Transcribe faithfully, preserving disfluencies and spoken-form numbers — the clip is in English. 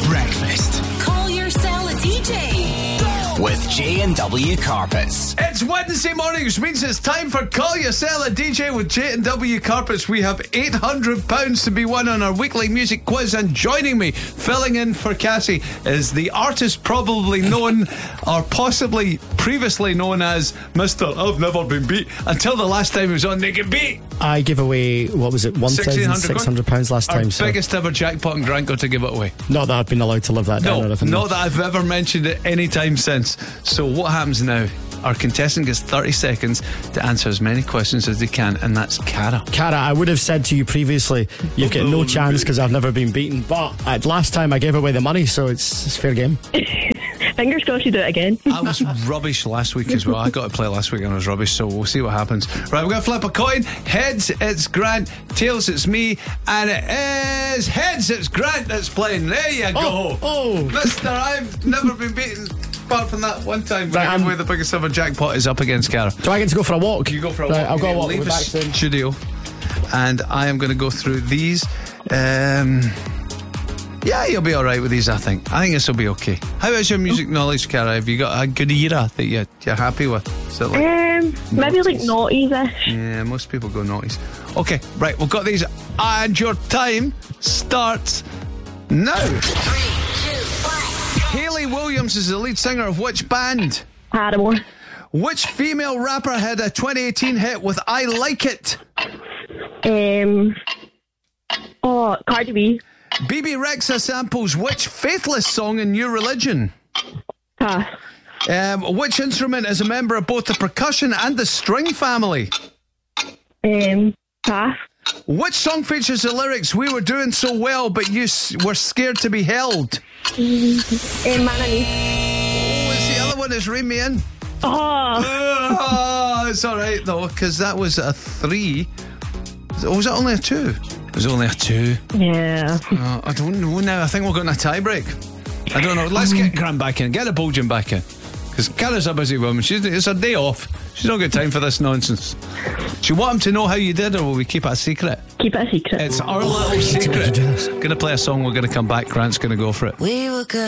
Breakfast. Call your Stella D J. With J and W Carpets. It's Wednesday morning, which means it's time for Call Your Stella D J with J and W Carpets. We have eight hundred pounds to be won on our weekly music quiz, and joining me, filling in for Cassie, is the artist probably known or possibly previously known as Mister I've Never Been Beat, until the last time he was on Naked Beat. I gave away, what was it, one thousand six hundred pounds last Our time. So. biggest ever jackpot, and Grant got to give it away. Not that I've been allowed to live that down No, or anything. not that I've ever mentioned it any time since. So what happens now? Our contestant gets thirty seconds to answer as many questions as they can, and that's Cara. Cara, I would have said to you previously, you've got no chance because I've never been beaten. But uh, last time I gave away the money, so it's, it's fair game. Fingers crossed you do it again. I was rubbish last week as well. I got to play last week and I was rubbish, so we'll see what happens. Right, we're going to flip a coin. Heads, it's Grant. Tails, it's me. And it is heads, it's Grant that's playing. There you go. Oh, oh. Mister I've Never Been Beaten. Apart from that one time, Right, right, I'm- where the biggest ever jackpot is up against Cara. Do I get to go for a walk? You go for a right, walk. I'll go a walk. Leave We'll be the back soon. studio, and I am going to go through these. Um, yeah, you'll be all right with these. I think. I think this will be okay. How is your music knowledge, Cara? Have you got a good era that you're, you're happy with? Is it like Um, maybe like noughties? noughties-ish. Yeah, most people go naughties. Okay, right, we've got these, and your time starts now. Hayley Williams is the lead singer of which band? Paramore. Which female rapper had a twenty eighteen hit with I Like It? Um, oh, Cardi B. B B Rexa samples which Faithless song in New Religion? Pass. Um, which instrument is a member of both the percussion and the string family? Um, pass. Which song features the lyrics, "We were doing so well, but you s- were scared to be held"? Um, Manani. Oh, it's the other one that's Rain Me In. Oh, Oh, it's all right, though, because that was a three. Oh, was it only a two? It was only a two. yeah. Oh, I don't know now. I think we're going to tie break. I don't know. Let's get Grant back in. Get the Bulgin back in. Because Cara's a busy woman. She's, it's her day off. She's not got time for this nonsense. Do you want him to know how you did, or will we keep it a secret? Keep it a secret. It's our little secret. Going to play a song. We're going to come back. Grant's going to go for it. We were good.